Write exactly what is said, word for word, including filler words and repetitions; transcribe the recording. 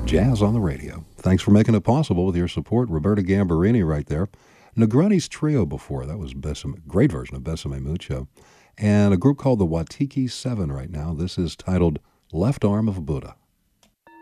Jazz on the radio. Thanks for making it possible with your support. Roberta Gambarini right there. Negroni's Trio before. That was Besame, great version of Besame Mucho. And a group called the Watiki Seven right now. This is titled Left Arm of Buddha.